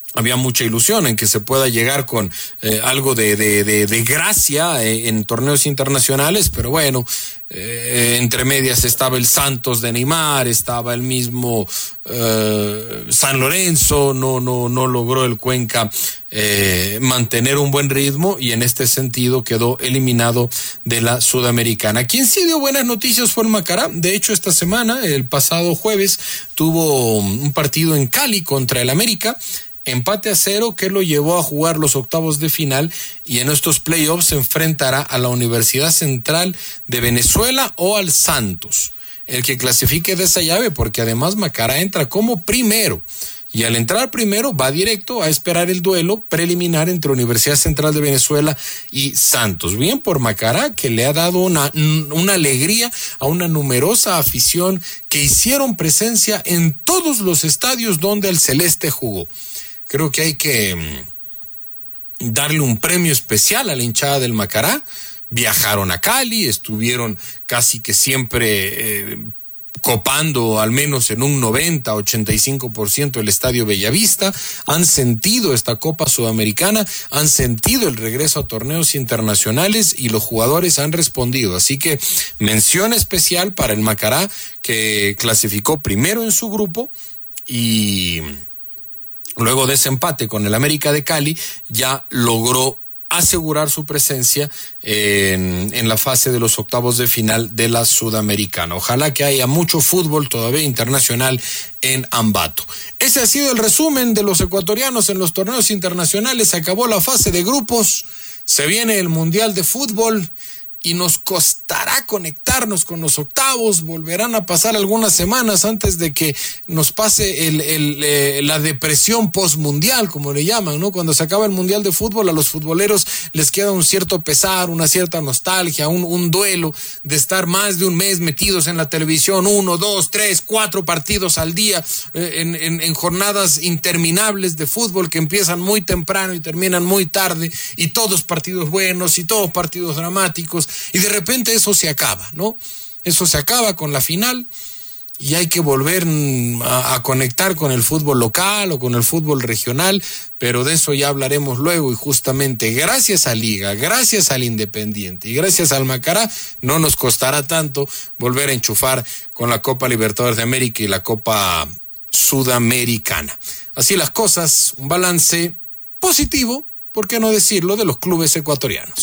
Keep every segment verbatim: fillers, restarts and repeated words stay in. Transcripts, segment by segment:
había mucha ilusión en que se pueda llegar con eh, algo de, de, de, de gracia eh, en torneos internacionales, pero bueno, eh, entre medias estaba el Santos de Neymar, estaba el mismo eh, San Lorenzo, no, no, no logró el Cuenca eh, mantener un buen ritmo y en este sentido quedó eliminado de la Sudamericana. Quien sí dio buenas noticias fue el Macará. De hecho, esta semana, el pasado jueves, tuvo un partido en Cali contra el América. Empate a cero que lo llevó a jugar los octavos de final y en estos playoffs se enfrentará a la Universidad Central de Venezuela o al Santos, el que clasifique de esa llave, porque además Macará entra como primero y al entrar primero va directo a esperar el duelo preliminar entre Universidad Central de Venezuela y Santos. Bien por Macará, que le ha dado una, una alegría a una numerosa afición que hicieron presencia en todos los estadios donde el Celeste jugó. Creo que hay que darle un premio especial a la hinchada del Macará. Viajaron a Cali, estuvieron casi que siempre eh, copando al menos en un noventa, ochenta y cinco por ciento el Estadio Bellavista. Han sentido esta Copa Sudamericana, han sentido el regreso a torneos internacionales y los jugadores han respondido. Así que mención especial para el Macará, que clasificó primero en su grupo y luego de ese empate con el América de Cali, ya logró asegurar su presencia en, en la fase de los octavos de final de la Sudamericana. Ojalá que haya mucho fútbol todavía internacional en Ambato. Ese ha sido el resumen de los ecuatorianos en los torneos internacionales. Se acabó la fase de grupos, se viene el Mundial de Fútbol y nos costará conectarnos con los octavos. Volverán a pasar algunas semanas antes de que nos pase el, el, eh, la depresión postmundial, como le llaman, ¿no? Cuando se acaba el Mundial de Fútbol, a los futboleros les queda un cierto pesar, una cierta nostalgia, un, un duelo de estar más de un mes metidos en la televisión, uno, dos, tres, cuatro partidos al día, eh, en, en, en jornadas interminables de fútbol que empiezan muy temprano y terminan muy tarde, y todos partidos buenos y todos partidos dramáticos. Y de repente eso se acaba, ¿no? Eso se acaba con la final y hay que volver a, a conectar con el fútbol local o con el fútbol regional, pero de eso ya hablaremos luego. Y justamente gracias a Liga, gracias al Independiente y gracias al Macará, no nos costará tanto volver a enchufar con la Copa Libertadores de América y la Copa Sudamericana. Así las cosas, un balance positivo, ¿por qué no decirlo?, de los clubes ecuatorianos.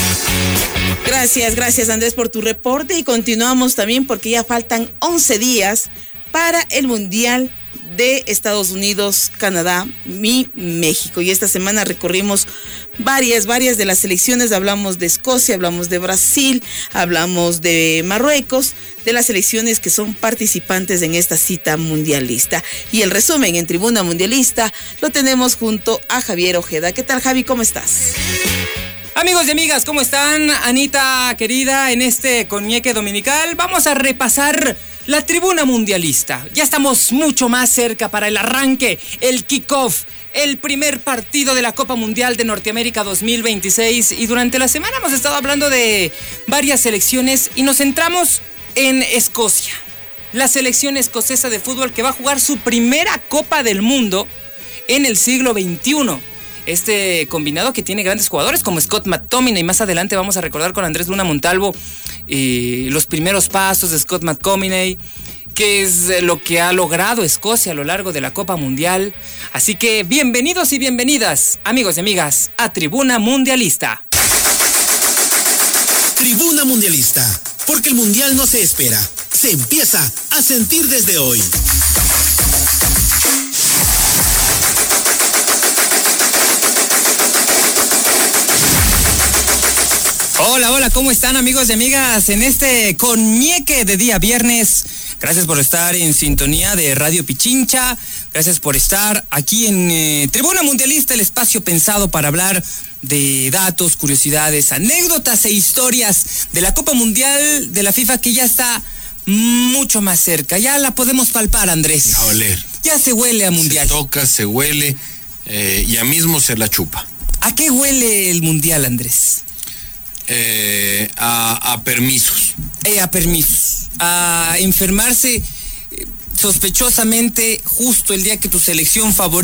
Gracias, gracias Andrés por tu reporte y continuamos también porque ya faltan once días para el Mundial de Estados Unidos, Canadá y México. Y esta semana recorrimos varias, varias de las selecciones. Hablamos de Escocia, hablamos de Brasil, hablamos de Marruecos, de las selecciones que son participantes en esta cita mundialista. Y el resumen en Tribuna Mundialista lo tenemos junto a Javier Ojeda. ¿Qué tal, Javi? ¿Cómo estás? Amigos y amigas, ¿cómo están? Anita querida, en este Coñeque Dominical vamos a repasar la Tribuna Mundialista. Ya estamos mucho más cerca para el arranque, el kickoff, el primer partido de la Copa Mundial de Norteamérica dos mil veintiséis. Y durante la semana hemos estado hablando de varias selecciones y nos centramos en Escocia. La selección escocesa de fútbol que va a jugar su primera Copa del Mundo en el siglo veintiuno. Este combinado que tiene grandes jugadores como Scott McTominay. Más adelante vamos a recordar con Andrés Luna Montalvo eh, los primeros pasos de Scott McTominay, qué es lo que ha logrado Escocia a lo largo de la Copa Mundial. Así que bienvenidos y bienvenidas, amigos y amigas, a Tribuna Mundialista. Tribuna Mundialista, porque el Mundial no se espera, se empieza a sentir desde hoy. Hola, hola, ¿cómo están, amigos y amigas? En este Coñeque de día viernes, gracias por estar en sintonía de Radio Pichincha, gracias por estar aquí en eh, Tribuna Mundialista, el espacio pensado para hablar de datos, curiosidades, anécdotas e historias de la Copa Mundial de la FIFA, que ya está mucho más cerca. Ya la podemos palpar, Andrés. A oler. Ya se huele a Mundial. Se toca, se huele, eh, ya mismo se la chupa. ¿A qué huele el Mundial, Andrés? Eh, a, a permisos. Eh, a permisos. A enfermarse eh, sospechosamente justo el día que tu selección favorita